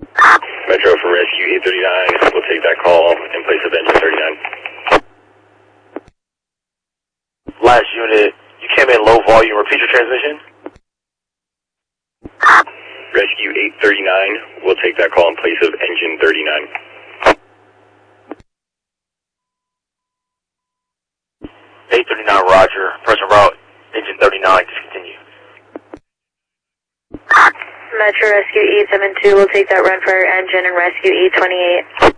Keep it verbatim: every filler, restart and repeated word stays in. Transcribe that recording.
Metro for Rescue eight thirty-nine, we'll take that call in place of engine thirty-nine. Last unit, you came in low volume, repeat your transmission. Rescue eight thirty-nine, we'll take that call in place of engine thirty-nine. eight thirty-nine, roger. Person route, engine thirty-nine, discontinue. Metro Rescue eight seven two, we'll take that run for engine and Rescue eight twenty-eight.